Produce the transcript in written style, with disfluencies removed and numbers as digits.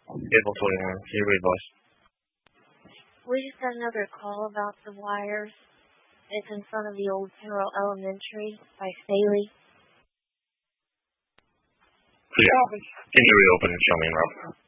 April 21. Can you read, boss? We just got another call about the wires. It's in front of the old General Elementary by Staley. Yeah. Can you reopen and show me, Rob?